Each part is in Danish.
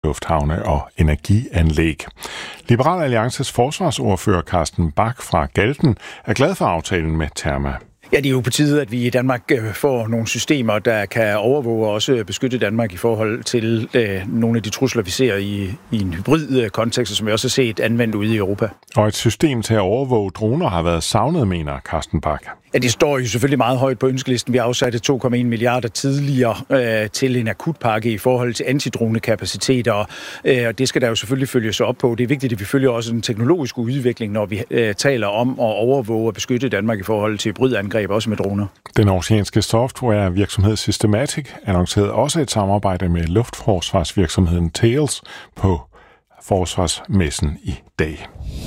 lufthavne og energianlæg. Liberal Alliances forsvarsordfører Carsten Bach fra Galten er glad for aftalen med Terma. Ja, det er jo på tide, at vi i Danmark får nogle systemer, der kan overvåge og også beskytte Danmark i forhold til nogle af de trusler, vi ser i en hybrid kontekst, som vi også har set anvendt ude i Europa. Og et system til at overvåge droner har været savnet, mener Carsten Bach. Ja, det står jo selvfølgelig meget højt på ønskelisten. Vi afsatte 2,1 milliarder tidligere til en akutpakke i forhold til antidronekapaciteter, og det skal der jo selvfølgelig følges op på. Det er vigtigt, at vi følger også den teknologiske udvikling, når vi taler om at overvåge og beskytte Danmark i forhold til hybridangreb, også med droner. Den aarhusianske softwarevirksomhed Systematic annoncerede også et samarbejde med luftforsvarsvirksomheden Thales på Forsvarsmessen i dag.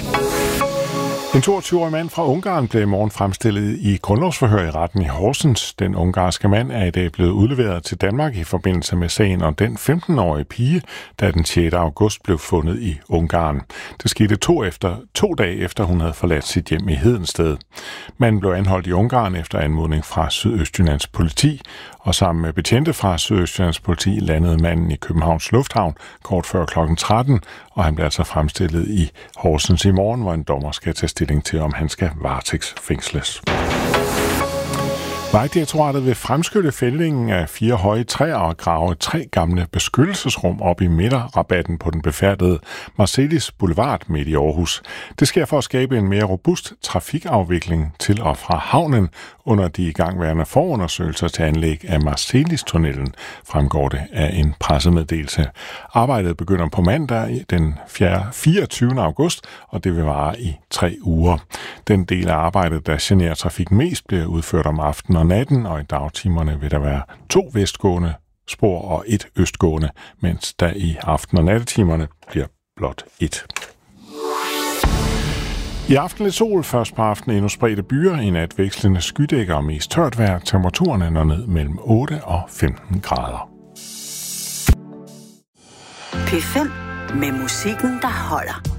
En 22-årig mand fra Ungarn blev i morgen fremstillet i grundlovsforhør i retten i Horsens. Den ungarske mand er i dag blevet udleveret til Danmark i forbindelse med sagen om den 15-årige pige, der den 6. august blev fundet i Ungarn. Det skete 2 dage efter hun havde forladt sit hjem i Hedensted. Manden blev anholdt i Ungarn efter anmodning fra Sydøstjyllands politi, og sammen med betjente fra Sydøstjyllands politi landede manden i Københavns Lufthavn kort før kl. 13, og han blev altså fremstillet i Horsens i morgen, hvor en dommer skal tage stilling til, om han skal varetægtsfængsles. Vejdirektoratet vil fremskynde fældningen af 4 høje træer og grave 3 gamle beskyttelsesrum op i midterrabatten på den befærdede Marselis Boulevard midt i Aarhus. Det sker for at skabe en mere robust trafikafvikling til og fra havnen under de igangværende forundersøgelser til anlæg af Marselis-tunnelen, fremgår det af en pressemeddelelse. Arbejdet begynder på mandag den 24. august, og det vil vare i 3 uger. Den del af arbejdet, der generer trafik mest, bliver udført om aftenen og natten, og i dagtimerne vil der være 2 vestgående spor og 1 østgående, mens der i aften- og nattetimerne bliver blot 1. I aften lidt sol, først på aftenen endnu spredte byer, i nat vekslende skydækker og mest tørt vejr. Temperaturerne når ned mellem 8 og 15 grader. P5 med musikken, der holder.